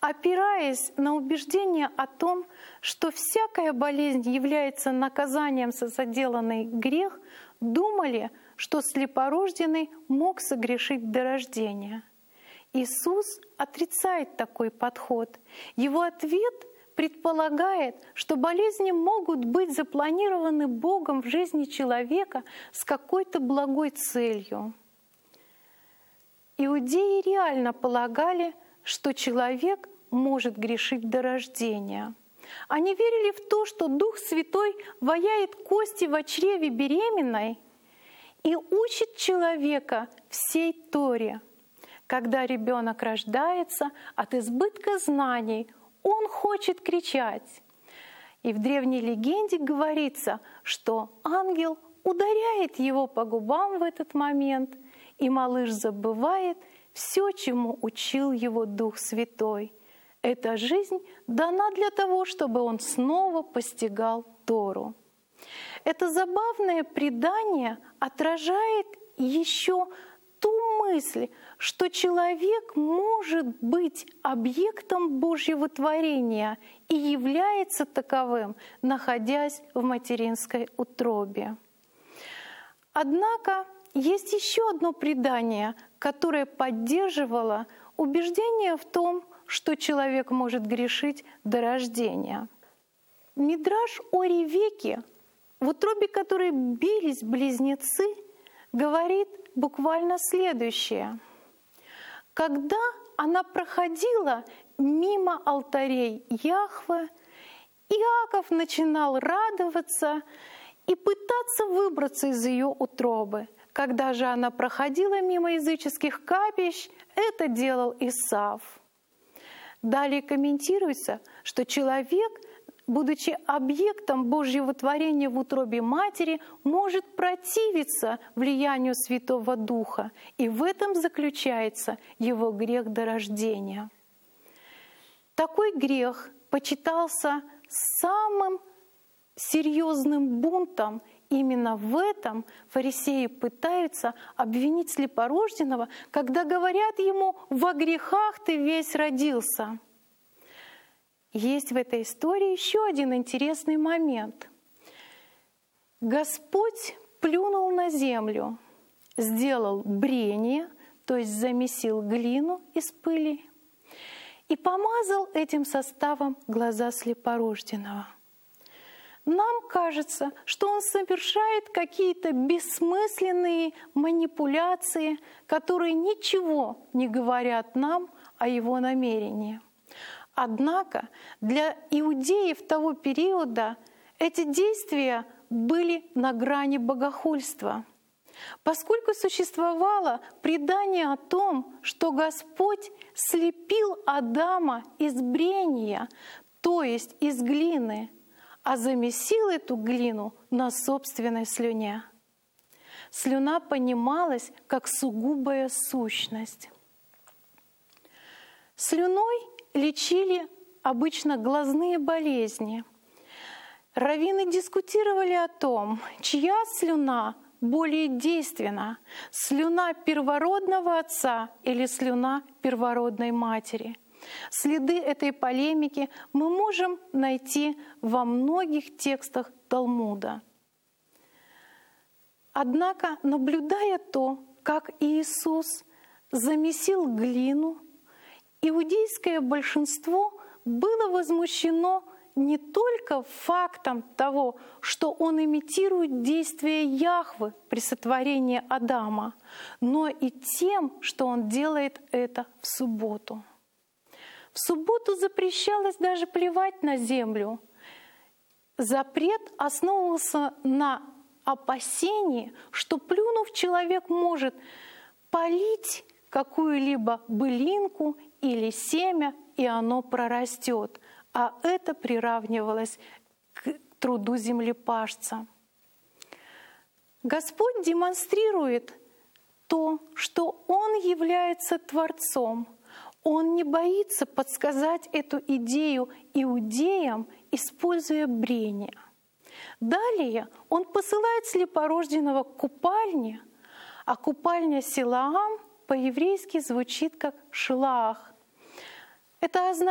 опираясь на убеждение о том, что всякая болезнь является наказанием за заделанный грех, думали, что слепорожденный мог согрешить до рождения. Иисус отрицает такой подход. Его ответ предполагает, что болезни могут быть запланированы Богом в жизни человека с какой-то благой целью. Иудеи реально полагали, что человек может грешить до рождения. Они верили в то, что Дух Святой ваяет кости в чреве беременной и учит человека всей Торе. Когда ребенок рождается, от избытка знаний он хочет кричать. И в древней легенде говорится, что ангел ударяет его по губам в этот момент, и малыш забывает все, чему учил его Дух Святой. Эта жизнь дана для того, чтобы он снова постигал Тору. Это забавное предание отражает еще ту мысль, что человек может быть объектом Божьего творения и является таковым, находясь в материнской утробе. Однако есть еще одно предание, которое поддерживало убеждение в том, что человек может грешить до рождения. Мидраш о Ревеке, в утробе которой бились близнецы, говорит буквально следующее. Когда она проходила мимо алтарей Яхве, Иаков начинал радоваться и пытаться выбраться из ее утробы. Когда же она проходила мимо языческих капищ, это делал Исав. Далее комментируется, что человек, будучи объектом Божьего творения в утробе матери, может противиться влиянию Святого Духа, и в этом заключается его грех до рождения. Такой грех почитался самым серьезным бунтом. Именно в этом фарисеи пытаются обвинить слепорожденного, когда говорят ему: «Во грехах ты весь родился». Есть в этой истории еще один интересный момент. Господь плюнул на землю, сделал брение, то есть замесил глину из пыли, и помазал этим составом глаза слепорожденного. Нам кажется, что он совершает какие-то бессмысленные манипуляции, которые ничего не говорят нам о его намерении. Однако для иудеев того периода эти действия были на грани богохульства, поскольку существовало предание о том, что Господь слепил Адама из брения, то есть из глины, а замесил эту глину на собственной слюне. Слюна понималась как сугубая сущность. Слюной лечили обычно глазные болезни. Раввины дискутировали о том, чья слюна более действенна — слюна первородного отца или слюна первородной матери. Следы этой полемики мы можем найти во многих текстах Талмуда. Однако, наблюдая то, как Иисус замесил глину, иудейское большинство было возмущено не только фактом того, что он имитирует действия Яхвы при сотворении Адама, но и тем, что он делает это в субботу. В субботу запрещалось даже плевать на землю. Запрет основывался на опасении, что, плюнув, человек может полить какую-либо былинку или семя, и оно прорастет. А это приравнивалось к труду землепашца. Господь демонстрирует то, что Он является Творцом. Он не боится подсказать эту идею иудеям, используя брение. Далее Он посылает слепорожденного к купальне, а купальня Силаам по-еврейски звучит как «шлаах». Это означает